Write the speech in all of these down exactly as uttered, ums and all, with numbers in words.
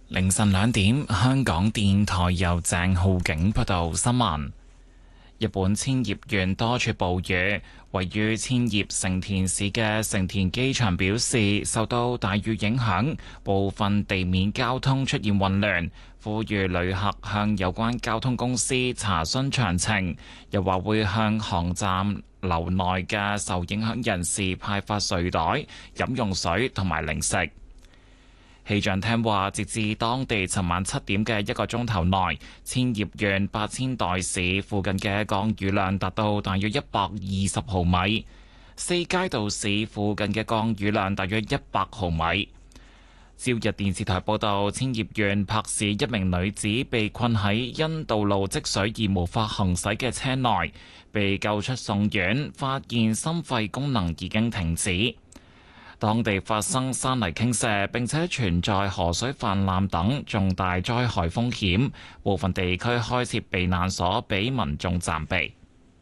凌晨兩點，香港電台由鄭浩景報道新聞。日本千葉縣多處暴雨，位於千葉成田市嘅成田機場表示，受到大雨影響，部分地面交通出現混亂，呼籲旅客向有關交通公司查詢詳情，又話會向航站樓內嘅受影響人士派發睡袋、飲用水同埋零食。氣象廳話，截至當地尋晚七點嘅一個鐘頭內，千葉縣八千代市附近嘅降雨量達到大約一百二十毫米，四階道市附近嘅降雨量大約一百毫米。朝日電視台報道，千葉縣柏市一名女子被困喺因道路積水而無法行駛嘅車內，被救出送院，發現心肺功能已經停止。當地發生山泥傾瀉，並且存在河水泛濫等重大災害風險，部分地區開設避難所俾民眾暫避。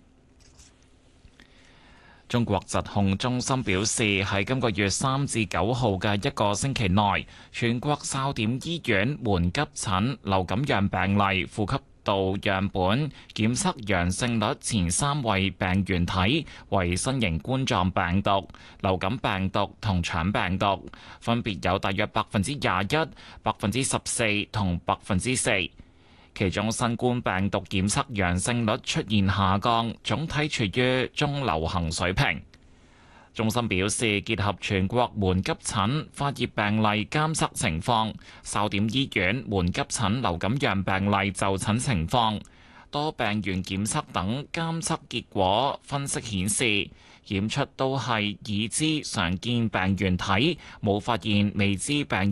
中國疾控中心表示，喺今個月三至九號嘅一個星期內，全國哨點醫院門急診流感樣病例、呼吸道樣本檢測陽性率前三位病原體為新型冠狀病毒、流感病毒同腸病毒，分別有大約百分之廿一、百分之十四同百分之四。其中新冠病毒檢測陽性率出現下降，總體處於中流行水平。中心表示，結合全國門急診發熱病例監測情況、哨點醫院門急診流感樣病例就診情況、多病原檢測等監測結果分析顯示，檢出都係已知常見病原體，冇發現未知病